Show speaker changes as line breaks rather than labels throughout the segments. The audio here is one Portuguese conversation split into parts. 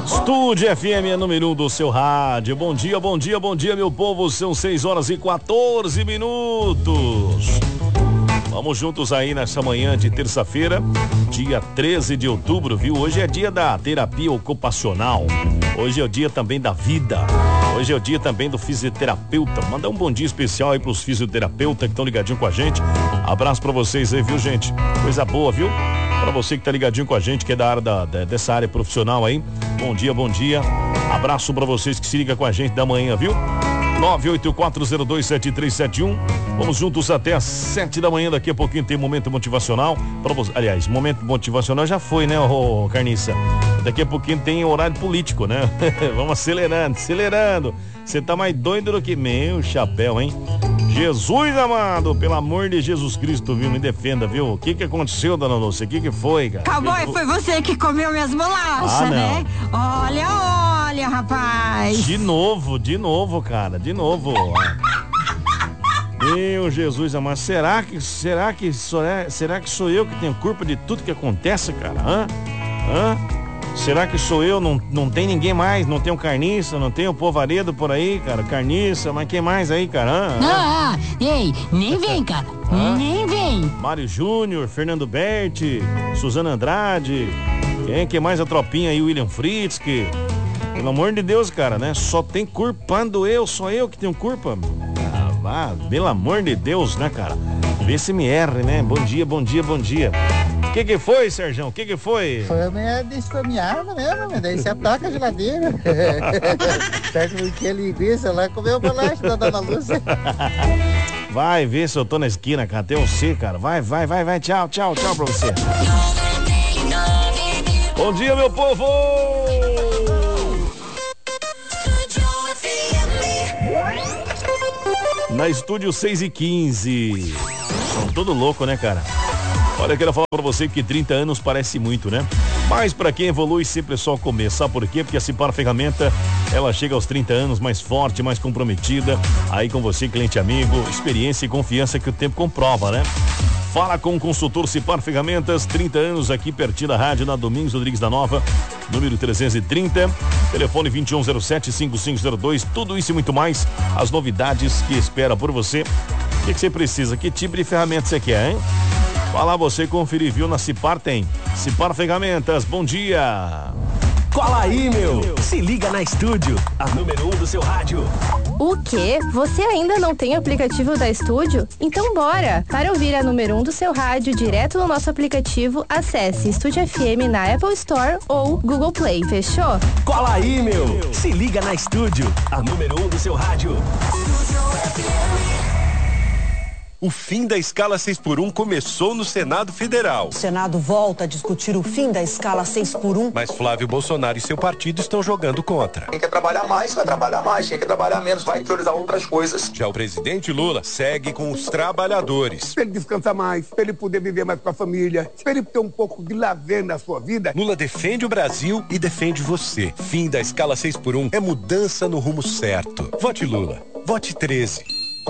Estúdio FM é número 1 do seu rádio. Bom dia, bom dia, bom dia, meu povo. São 6h14. Vamos juntos aí nessa manhã de terça-feira, dia 13 de outubro, viu? Hoje é dia da terapia ocupacional. Hoje é o dia também da vida. Hoje é o dia também do fisioterapeuta. Mandar um bom dia especial aí pros fisioterapeutas que estão ligadinho com a gente. Abraço pra vocês aí, viu, gente? Coisa boa, viu? Pra você que tá ligadinho com a gente, que é da área dessa área profissional aí. Bom dia, bom dia. Abraço pra vocês que se ligam com a gente da manhã, viu? 984027371. Vamos juntos até às 7 da manhã. Daqui a pouquinho tem momento motivacional pra você. Aliás, momento motivacional já foi, né, ô Carniça? Daqui a pouquinho tem horário político, né? Vamos acelerando. Você tá mais doido do que meu chapéu, hein? Jesus amado, pelo amor de Jesus Cristo, viu? Me defenda, viu? O que aconteceu, dona Lúcia? O que foi, cara?
Cowboy, foi você que comeu minhas bolachas, né? Olha, rapaz.
De novo, cara, de novo. Meu Jesus amado, será que sou eu que tenho culpa de tudo que acontece, cara? Será que sou eu? Não tem ninguém mais? Não tem o Carniça? Não tem o Povaredo por aí, cara? Carniça, mas quem mais aí, cara?
Ei, nem vem, cara. Nem vem.
Mário Júnior, Fernando Berti, Suzana Andrade. Quem mais? A tropinha aí, William Fritz, que... Pelo amor de Deus, cara, né? Só tem culpando só eu que tenho culpa. Pelo amor de Deus, né, cara? Vê se me erre, né? Bom dia. O que foi, Sérgio? O que foi?
Foi minha arma mesmo, daí você ataca a geladeira. Certo, porque a linguiça lá comeu o bolacha da dona Lúcia.
Vai ver se eu tô na esquina, cara, até você, cara. Vai, tchau pra você. Bom dia, meu povo! Na estúdio 6h15. São todo louco, né, cara? Olha, eu quero falar pra você que 30 anos parece muito, né? Mas pra quem evolui sempre é só começar. Sabe por quê? Porque a Cipar Ferramenta, ela chega aos 30 anos mais forte, mais comprometida. Aí com você, cliente amigo, experiência e confiança que o tempo comprova, né? Fala com o consultor Cipar Ferramentas, 30 anos aqui pertinho da rádio, na Domingos Rodrigues da Nova, número 330, telefone 2107-5502, tudo isso e muito mais, as novidades que espera por você. O que você precisa? Que tipo de ferramenta você quer, hein? Vai lá você conferir, viu? Na Cipar tem. Cipar Ferramentas, bom dia!
Cola aí, meu! Se liga na estúdio, a número 1 do seu rádio.
O quê? Você ainda não tem o aplicativo da Estúdio? Então bora! Para ouvir a número 1 do seu rádio direto no nosso aplicativo, acesse Estúdio FM na Apple Store ou Google Play, fechou?
Cola aí, meu! Se liga na estúdio, a número 1 do seu rádio.
O fim da escala 6x1 começou no Senado Federal.
O Senado volta a discutir o fim da escala 6x1.
Mas Flávio Bolsonaro e seu partido estão jogando contra.
Quem quer trabalhar mais, vai trabalhar mais. Quem quer trabalhar menos, vai priorizar outras coisas.
Já o presidente Lula segue com os trabalhadores.
Para ele descansar mais, para ele poder viver mais com a família, para ele ter um pouco de lazer na sua vida.
Lula defende o Brasil e defende você. Fim da escala 6x1 é mudança no rumo certo. Vote Lula. Vote 13.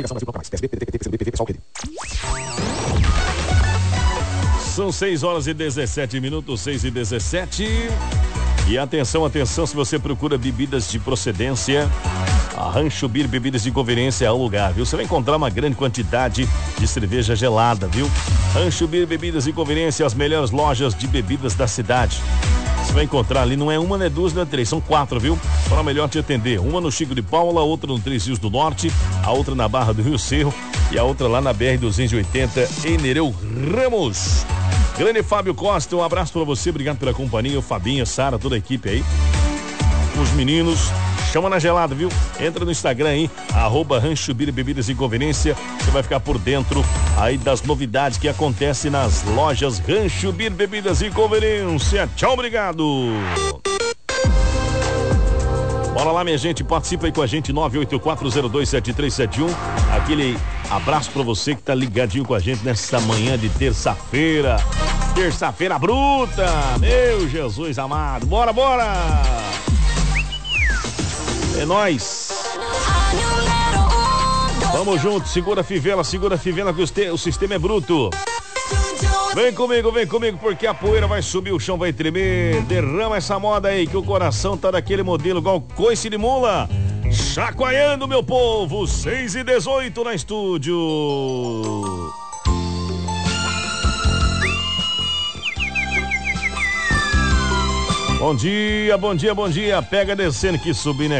São 6h17, 6h17. E atenção, se você procura bebidas de procedência, a Rancho Beer Bebidas de Conveniência é o lugar, viu? Você vai encontrar uma grande quantidade de cerveja gelada, viu? Rancho Beer Bebidas de Conveniência, as melhores lojas de bebidas da cidade. Você vai encontrar ali, não é uma, não é duas, não é três, são 4, viu? Para melhor te atender. Uma no Chico de Paula, outra no Três Rios do Norte, a outra na Barra do Rio Cerro e a outra lá na BR-280 em Nereu Ramos. Grande Fábio Costa, um abraço para você, obrigado pela companhia, o Fabinho, Sara, toda a equipe aí. Os meninos, chama na gelada, viu? Entra no Instagram aí, @Rancho Beer Bebidas e Conveniência. Você vai ficar por dentro aí das novidades que acontecem nas lojas Rancho Beer Bebidas e Conveniência. Tchau, obrigado! Bora lá, minha gente, participa aí com a gente, 984027371. Aquele abraço pra você que tá ligadinho com a gente nessa manhã de terça-feira. Terça-feira bruta, meu Jesus amado. Bora! É nóis. Vamos junto, segura a fivela que o sistema é bruto. Vem comigo, porque a poeira vai subir, o chão vai tremer. Derrama essa moda aí, que o coração tá daquele modelo igual coice de mula. Chacoalhando, meu povo, 6h18 na estúdio. Bom dia. Pega descendo que subir, né?